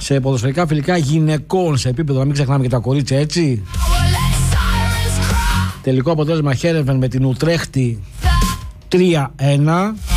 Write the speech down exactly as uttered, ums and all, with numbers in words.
σε ποδοσφαιρικά φιλικά γυναικών σε επίπεδο, να μην ξεχνάμε και τα κορίτσια, έτσι. Τελικό αποτέλεσμα Χέρεβεν με την Ουτρέχτη τρία ένα.